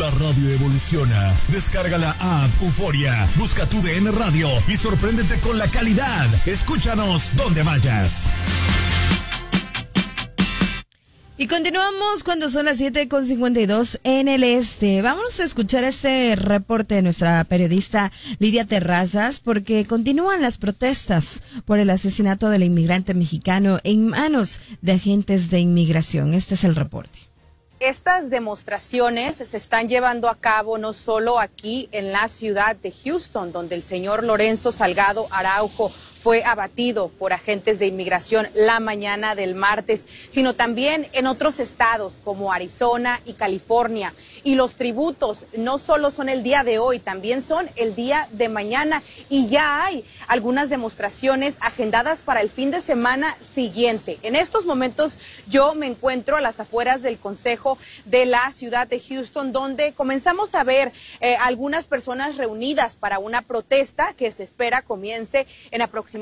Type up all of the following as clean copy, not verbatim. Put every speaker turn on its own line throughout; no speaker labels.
La radio evoluciona. Descarga la app Euforia, busca tu DN Radio y sorpréndete con la calidad. Escúchanos donde vayas.
Y continuamos cuando son las 7:52 en el este. Vamos a escuchar este reporte de nuestra periodista Lidia Terrazas, porque continúan las protestas por el asesinato del inmigrante mexicano en manos de agentes de inmigración. Este es el reporte.
Estas demostraciones se están llevando a cabo no solo aquí en la ciudad de Houston, donde el señor Lorenzo Salgado Araujo fue abatido por agentes de inmigración la mañana del martes, sino también en otros estados como Arizona y California. Y los tributos no solo son el día de hoy, también son el día de mañana. Y ya hay algunas demostraciones agendadas para el fin de semana siguiente. En estos momentos yo me encuentro a las afueras del Consejo de la ciudad de Houston, donde comenzamos a ver algunas personas reunidas para una protesta que se espera comience en aproximadamente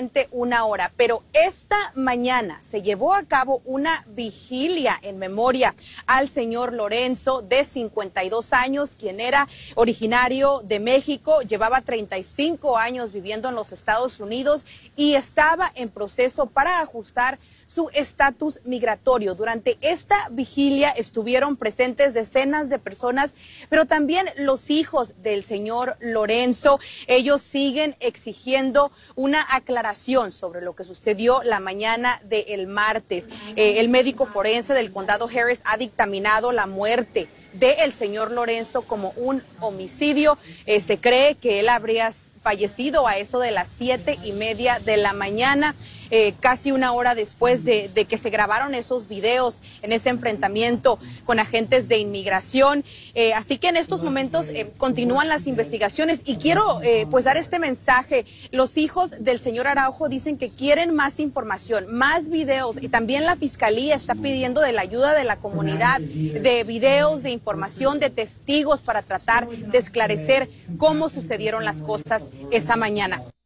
una hora. Pero esta mañana se llevó a cabo una vigilia en memoria al señor Lorenzo, de 52 años, quien era originario de México, llevaba 35 años viviendo en los Estados Unidos y estaba en proceso para ajustar su estatus migratorio. Durante esta vigilia estuvieron presentes decenas de personas, pero también los hijos del señor Lorenzo. Ellos siguen exigiendo una aclaración sobre lo que sucedió la mañana del martes. El médico forense del condado Harris ha dictaminado la muerte del señor Lorenzo como un homicidio. Se cree que él habría fallecido a eso de las 7:30 de la mañana, casi una hora después de que se grabaron esos videos en ese enfrentamiento con agentes de inmigración. Así que en estos momentos continúan las investigaciones y quiero pues dar este mensaje. Los hijos del señor Araujo dicen que quieren más información, más videos, y también la fiscalía está pidiendo de la ayuda de la comunidad, de videos, de información, de testigos para tratar de esclarecer cómo sucedieron las cosas esa mañana.